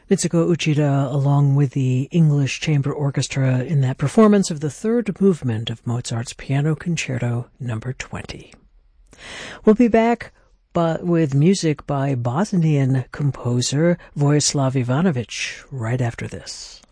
Mitsuko Uchida, along with the English Chamber Orchestra, in that performance of the third movement of Mozart's Piano Concerto No. 20. We'll be back with music by Bosnian composer Vojislav Ivanović right after this.